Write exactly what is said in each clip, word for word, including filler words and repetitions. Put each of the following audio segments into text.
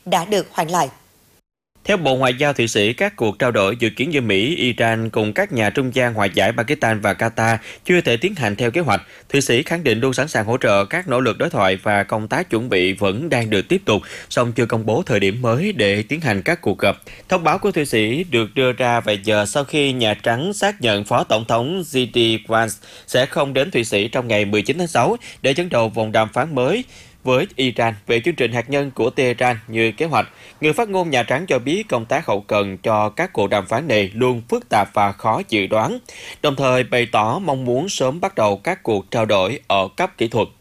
đã được hoãn lại. Theo Bộ Ngoại giao Thụy Sĩ, các cuộc trao đổi dự kiến giữa Mỹ, Iran cùng các nhà trung gian hòa giải Pakistan và Qatar chưa thể tiến hành theo kế hoạch. Thụy Sĩ khẳng định luôn sẵn sàng hỗ trợ các nỗ lực đối thoại và công tác chuẩn bị vẫn đang được tiếp tục, song chưa công bố thời điểm mới để tiến hành các cuộc gặp. Thông báo của Thụy Sĩ được đưa ra vài giờ sau khi Nhà Trắng xác nhận Phó Tổng thống giê đê Vance sẽ không đến Thụy Sĩ trong ngày mười chín tháng sáu để dẫn đầu vòng đàm phán mới với Iran về chương trình hạt nhân của Tehran như kế hoạch. Người phát ngôn Nhà Trắng cho biết công tác hậu cần cho các cuộc đàm phán này luôn phức tạp và khó dự đoán, đồng thời bày tỏ mong muốn sớm bắt đầu các cuộc trao đổi ở cấp kỹ thuật.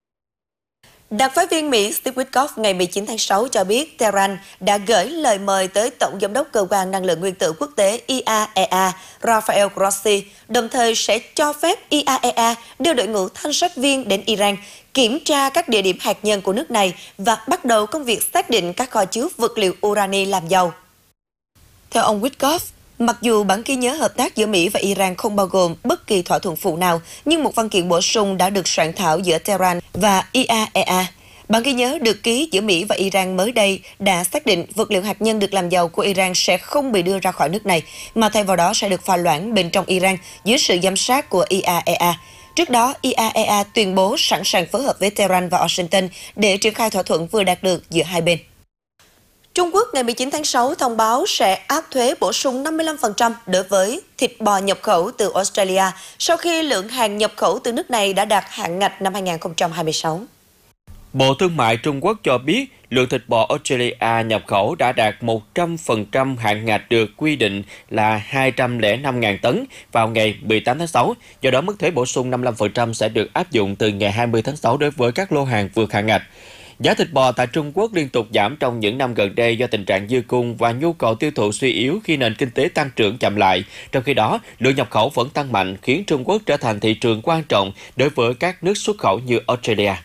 Đặc phái viên Mỹ Steve Witkoff ngày mười chín tháng sáu cho biết Tehran đã gửi lời mời tới Tổng giám đốc Cơ quan Năng lượng Nguyên tử Quốc tế i a e a Rafael Grossi, đồng thời sẽ cho phép i a e a đưa đội ngũ thanh sát viên đến Iran, kiểm tra các địa điểm hạt nhân của nước này và bắt đầu công việc xác định các kho chứa vật liệu urani làm dầu. Theo ông Witkoff, mặc dù bản ghi nhớ hợp tác giữa Mỹ và Iran không bao gồm bất kỳ thỏa thuận phụ nào, nhưng một văn kiện bổ sung đã được soạn thảo giữa Tehran và i a e a. Bản ghi nhớ được ký giữa Mỹ và Iran mới đây đã xác định vật liệu hạt nhân được làm giàu của Iran sẽ không bị đưa ra khỏi nước này, mà thay vào đó sẽ được pha loãng bên trong Iran dưới sự giám sát của i a e a. Trước đó, i a e a tuyên bố sẵn sàng phối hợp với Tehran và Washington để triển khai thỏa thuận vừa đạt được giữa hai bên. Trung Quốc ngày mười chín tháng sáu thông báo sẽ áp thuế bổ sung năm mươi lăm phần trăm đối với thịt bò nhập khẩu từ Australia sau khi lượng hàng nhập khẩu từ nước này đã đạt hạn ngạch năm hai nghìn không trăm hai mươi sáu. Bộ Thương mại Trung Quốc cho biết lượng thịt bò Australia nhập khẩu đã đạt một trăm phần trăm hạn ngạch được quy định là hai trăm lẻ năm nghìn tấn vào ngày mười tám tháng sáu. Do đó, mức thuế bổ sung năm mươi lăm phần trăm sẽ được áp dụng từ ngày hai mươi tháng sáu đối với các lô hàng vượt hạn ngạch. Giá thịt bò tại Trung Quốc liên tục giảm trong những năm gần đây do tình trạng dư cung và nhu cầu tiêu thụ suy yếu khi nền kinh tế tăng trưởng chậm lại. Trong khi đó, lượng nhập khẩu vẫn tăng mạnh khiến Trung Quốc trở thành thị trường quan trọng đối với các nước xuất khẩu như Australia.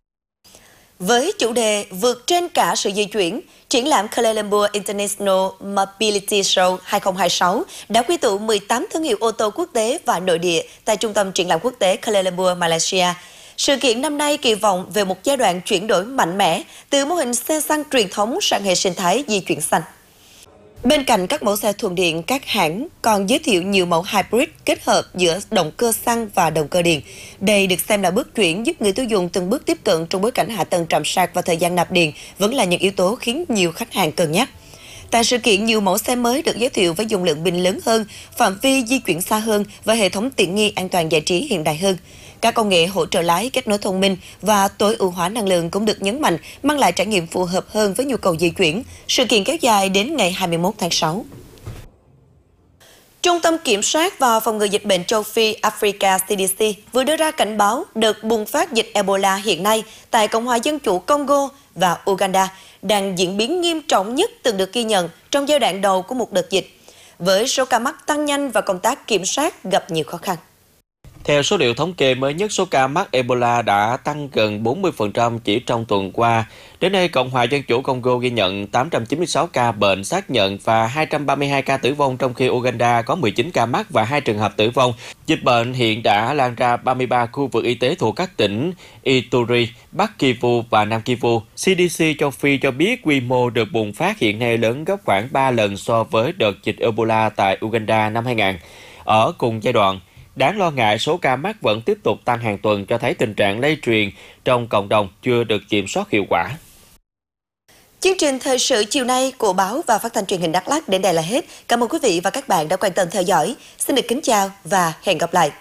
Với chủ đề vượt trên cả sự di chuyển, triển lãm Kuala Lumpur International Mobility Show hai không hai sáu đã quy tụ mười tám thương hiệu ô tô quốc tế và nội địa tại Trung tâm Triển lãm Quốc tế Kuala Lumpur, Malaysia. Sự kiện năm nay kỳ vọng về một giai đoạn chuyển đổi mạnh mẽ từ mô hình xe xăng truyền thống sang hệ sinh thái di chuyển xanh. Bên cạnh các mẫu xe thuần điện, các hãng còn giới thiệu nhiều mẫu hybrid kết hợp giữa động cơ xăng và động cơ điện. Đây được xem là bước chuyển giúp người tiêu dùng từng bước tiếp cận trong bối cảnh hạ tầng trạm sạc và thời gian nạp điện vẫn là những yếu tố khiến nhiều khách hàng cân nhắc. Tại sự kiện, nhiều mẫu xe mới được giới thiệu với dung lượng pin lớn hơn, phạm vi di chuyển xa hơn và hệ thống tiện nghi an toàn giải trí hiện đại hơn. Các công nghệ hỗ trợ lái, kết nối thông minh và tối ưu hóa năng lượng cũng được nhấn mạnh, mang lại trải nghiệm phù hợp hơn với nhu cầu di chuyển. Sự kiện kéo dài đến ngày hai mươi mốt tháng sáu. Trung tâm Kiểm soát và Phòng ngừa Dịch bệnh châu Phi Africa C D C vừa đưa ra cảnh báo đợt bùng phát dịch Ebola hiện nay tại Cộng hòa Dân chủ Congo và Uganda đang diễn biến nghiêm trọng nhất từng được ghi nhận trong giai đoạn đầu của một đợt dịch, với số ca mắc tăng nhanh và công tác kiểm soát gặp nhiều khó khăn. Theo số liệu thống kê mới nhất, số ca mắc Ebola đã tăng gần bốn mươi phần trăm chỉ trong tuần qua. Đến nay, Cộng hòa Dân chủ Congo ghi nhận tám trăm chín mươi sáu ca bệnh xác nhận và hai trăm ba mươi hai ca tử vong, trong khi Uganda có mười chín ca mắc và hai trường hợp tử vong. Dịch bệnh hiện đã lan ra ba mươi ba khu vực y tế thuộc các tỉnh Ituri, Bắc Kivu và Nam Kivu. C D C châu Phi cho biết quy mô đợt bùng phát hiện nay lớn gấp khoảng ba lần so với đợt dịch Ebola tại Uganda năm hai nghìn. Ở cùng giai đoạn, đáng lo ngại, số ca mắc vẫn tiếp tục tăng hàng tuần, cho thấy tình trạng lây truyền trong cộng đồng chưa được kiểm soát hiệu quả. Chương trình thời sự chiều nay của báo và phát thanh truyền hình Đắk Lắk đến đây là hết. Cảm ơn quý vị và các bạn đã quan tâm theo dõi. Xin được kính chào và hẹn gặp lại.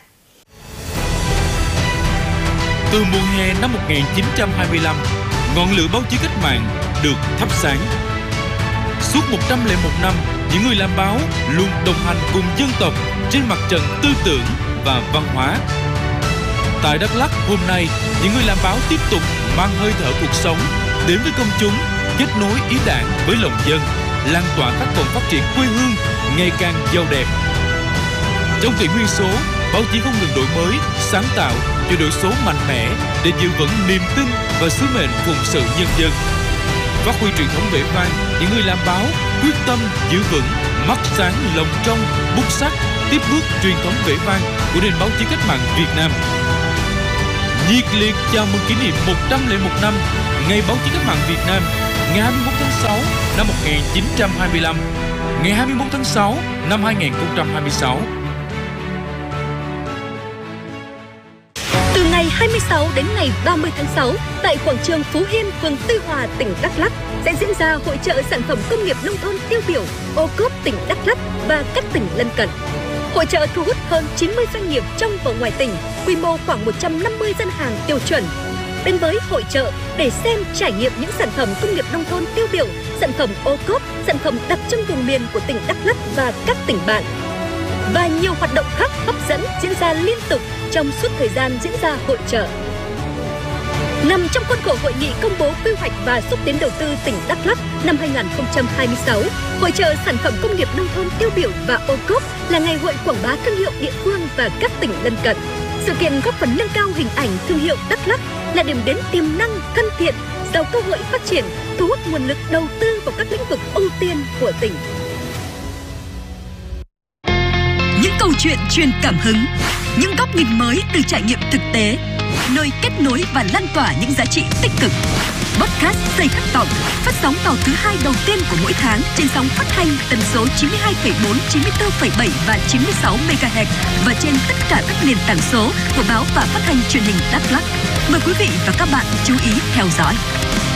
Từ mùa hè năm một nghìn chín trăm hai mươi lăm, ngọn lửa báo chí cách mạng được thắp sáng. Suốt một trăm lẻ một năm, những người làm báo luôn đồng hành cùng dân tộc trên mặt trận tư tưởng và văn hóa. Tại Đắk Lắk hôm nay, những người làm báo tiếp tục mang hơi thở cuộc sống đến với công chúng, kết nối ý đảng với lòng dân, lan tỏa khát vọng phát triển quê hương ngày càng giàu đẹp. Trong kỷ nguyên số, báo chí không ngừng đổi mới, sáng tạo, chuyển đổi số mạnh mẽ để giữ vững niềm tin và sứ mệnh phụng sự nhân dân. Phát huy truyền thống vẻ vang, những người làm báo quyết tâm giữ vững mắt sáng lòng trong, bút sắc, tiếp bước truyền thống vẻ vang của nền báo chí cách mạng Việt Nam. Nhiệt liệt chào mừng kỷ niệm một trăm lẻ một năm Ngày báo chí cách mạng Việt Nam ngày hai mươi mốt tháng sáu năm một nghìn chín trăm hai mươi lăm, ngày hai mươi mốt tháng sáu năm hai nghìn không trăm hai mươi sáu. Từ ngày hai mươi sáu đến ngày ba mươi tháng sáu, tại quảng trường Phú Hiên, phường Tuy Hòa, tỉnh Đắk Lắk sẽ diễn ra hội chợ sản phẩm công nghiệp nông thôn tiêu biểu ô cốp tỉnh Đắk Lắk và các tỉnh lân cận. Hội chợ thu hút hơn chín mươi doanh nghiệp trong và ngoài tỉnh, quy mô khoảng một trăm năm mươi gian hàng tiêu chuẩn. Đến với hội chợ để xem, trải nghiệm những sản phẩm công nghiệp nông thôn tiêu biểu, sản phẩm ô cốp, sản phẩm đặc trưng vùng miền của tỉnh Đắk Lắk và các tỉnh bạn. Và nhiều hoạt động khác hấp dẫn diễn ra liên tục trong suốt thời gian diễn ra hội chợ. Nằm trong khuôn khổ hội nghị công bố quy hoạch và xúc tiến đầu tư tỉnh Đắk Lắk năm hai nghìn không trăm hai mươi sáu, hội chợ sản phẩm công nghiệp nông thôn tiêu biểu và ô cốp là ngày hội quảng bá thương hiệu địa phương và các tỉnh lân cận. Sự kiện góp phần nâng cao hình ảnh thương hiệu Đắk Lắk là điểm đến tiềm năng, thân thiện, giàu cơ hội phát triển, thu hút nguồn lực đầu tư vào các lĩnh vực ưu tiên của tỉnh. Những câu chuyện truyền cảm hứng, những góc nhìn mới từ trải nghiệm thực tế, nơi kết nối và lan tỏa những giá trị tích cực. Podcast Xây Khát Vọng phát sóng vào thứ hai đầu tiên của mỗi tháng trên sóng phát thanh tần số chín mươi hai phẩy bốn, chín mươi tư phẩy bảy và chín mươi sáu mê ga héc và trên tất cả các nền tảng số của báo và phát thanh truyền hình Đắk Lắk. Mời quý vị và các bạn chú ý theo dõi.